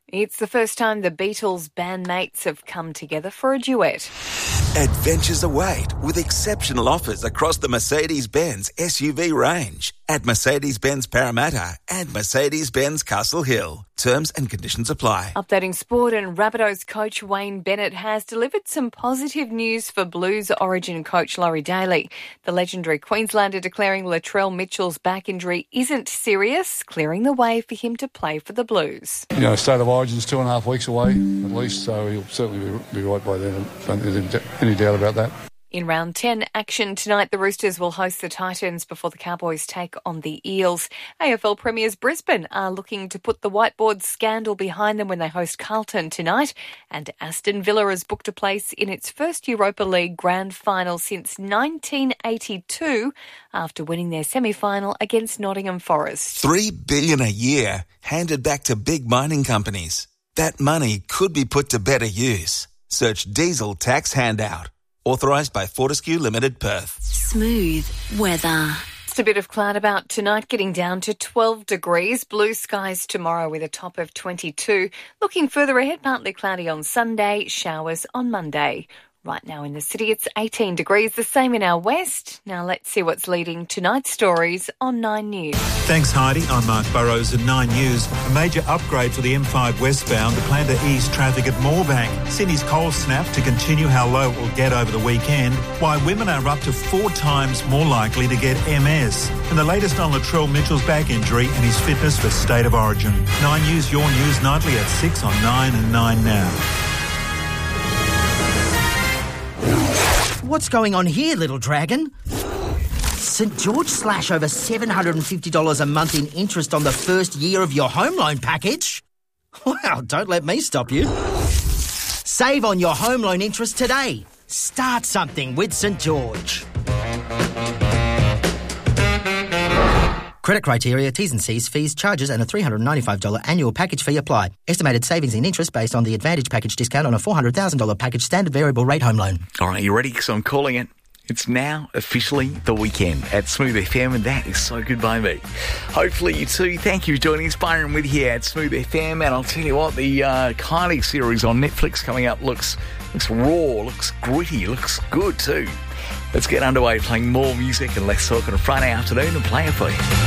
It's the first time the Beatles bandmates have come together for a duet. Adventures await with exceptional offers across the Mercedes-Benz SUV range at Mercedes-Benz Parramatta and Mercedes-Benz Castle Hill. Terms and conditions apply. Updating sport, and Rabbitohs coach Wayne Bennett has delivered some positive news for Blues Origin coach Laurie Daly. The legendary Queenslander declaring Latrell Mitchell's back injury isn't serious, clearing the way for him to play for the Blues. State of Origin's 2.5 weeks away at least, so he'll certainly be right by then. I don't think there's any doubt about that. In round 10 action tonight, the Roosters will host the Titans before the Cowboys take on the Eels. AFL Premiers Brisbane are looking to put the whiteboard scandal behind them when they host Carlton tonight. And Aston Villa has booked a place in its first Europa League grand final since 1982 after winning their semi-final against Nottingham Forest. $3 billion a year handed back to big mining companies. That money could be put to better use. Search diesel tax handout. Authorised by Fortescue Limited, Perth. Smooth weather. Just a bit of cloud about tonight, getting down to 12 degrees. Blue skies tomorrow with a top of 22. Looking further ahead, partly cloudy on Sunday, showers on Monday. Right now in the city, it's 18 degrees, the same in our west. Now let's see what's leading tonight's stories on 9 News. Thanks, Heidi. I'm Mark Burrows at 9 News. A major upgrade for the M5 westbound, the plan to ease traffic at Moorebank. Sydney's cold snap to continue how low it will get over the weekend. Why women are up to 4 times more likely to get MS. And the latest on Latrell Mitchell's back injury and his fitness for State of Origin. 9 News, your news nightly at 6 on 9 and 9 now. What's going on here, little dragon? St George slash over $750 a month in interest on the first year of your home loan package? Wow, don't let me stop you. Save on your home loan interest today. Start something with St George. Credit criteria, T's and C's, fees, charges and a $395 annual package fee apply. Estimated savings in interest based on the Advantage package discount on a $400,000 package standard variable rate home loan. All right, you ready? Because I'm calling it. It's now officially the weekend at Smooth FM, and that is so good by me. Hopefully you too. Thank you for joining us. Byron with you at Smooth FM, and I'll tell you what, the Kylie series on Netflix coming up looks raw, looks gritty, looks good too. Let's get underway playing more music and less talk on a Friday afternoon and play it for you.